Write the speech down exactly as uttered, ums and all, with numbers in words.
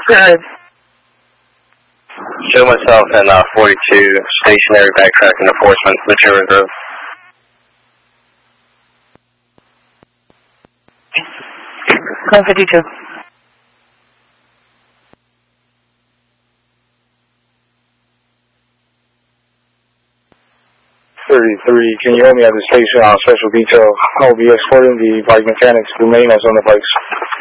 Go ahead. Show myself in uh, forty-two, stationary backtracking enforcement, Material Reserve. Code fifty-two. thirty-three, can you hold me at the station on special detail? I will be escorting the bike mechanics to maintenance on the bikes.